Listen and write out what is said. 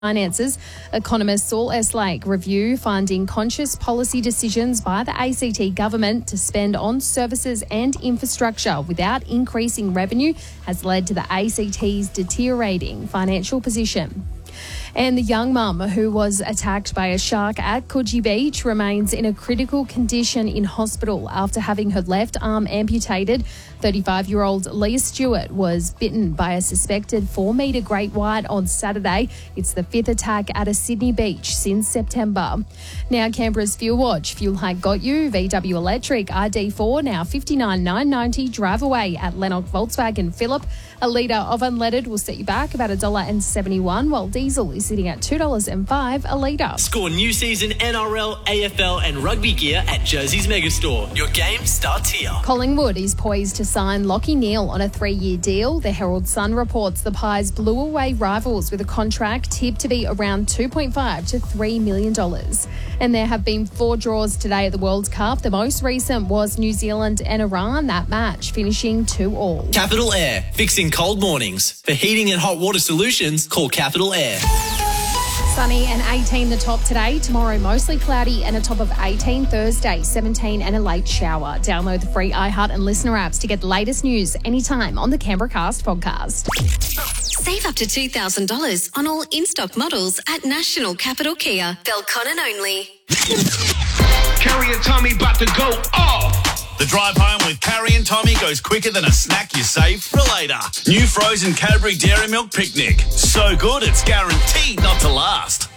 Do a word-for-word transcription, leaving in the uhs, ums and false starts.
Finances. Economist Saul Eslake review finding conscious policy decisions by the A C T government to spend on services and infrastructure without increasing revenue has led to the A C T's deteriorating financial position. And the young mum who was attacked by a shark at Coogee Beach remains in a critical condition in hospital after having her left arm amputated. thirty-five-year-old Leah Stewart was bitten by a suspected four-metre great white on Saturday. It's the fifth attack at a Sydney beach since September. Now Canberra's Fuel Watch. Fuel hike got you. V W Electric R D four now fifty-nine thousand nine hundred ninety. Drive away at Lennox Volkswagen Phillip. A litre of unleaded will set you back about one dollar seventy-one, while diesel is sitting at two dollars and five a litre. Score new season N R L, A F L and rugby gear at Jersey's Megastore. Your game starts here. Collingwood is poised to sign Lachie Neale on a three-year deal. The Herald Sun reports the Pies blew away rivals with a contract tipped to be around two point five to three million dollars. And there have been four draws today at the World Cup. The most recent was New Zealand and Iran, that match finishing two all. Capital Air, fixing cold mornings. For heating and hot water solutions, call Capital Air. Sunny and eighteen the top today. Tomorrow mostly cloudy and a top of eighteen. Thursday seventeen and a late shower. Download the free iHeart and Listener apps to get the latest news anytime on the Canberra Cast podcast. Save up to two thousand dollars on all in-stock models at National Capital Kia. Belconnen only. Carrie and Tommy about to go off. The drive home with Carrie and Tommy goes quicker than a snack you save for later. New frozen Cadbury Dairy Milk Picnic. So good it's guaranteed not to last.